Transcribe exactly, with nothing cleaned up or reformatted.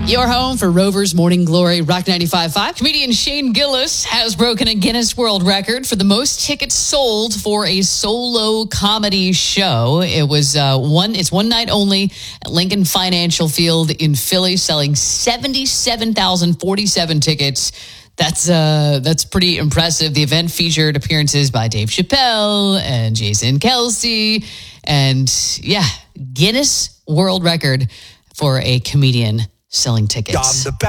Your home for Rover's Morning Glory, Rock ninety-five point five. Comedian Shane Gillis has broken a Guinness World Record for the most tickets sold for a solo comedy show. It was uh, one. It's one night only at Lincoln Financial Field in Philly, selling seventy-seven thousand forty-seven tickets. That's uh, that's pretty impressive. The event featured appearances by Dave Chappelle and Jason Kelce, and yeah, Guinness World Record for a comedian selling tickets.